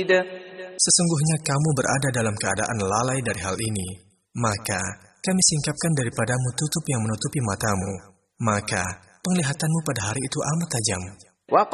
Sesungguhnya kamu berada dalam keadaan lalai dari hal ini, maka kami singkapkan daripadamu tutup yang menutupi matamu, maka penglihatanmu pada hari itu amat tajam.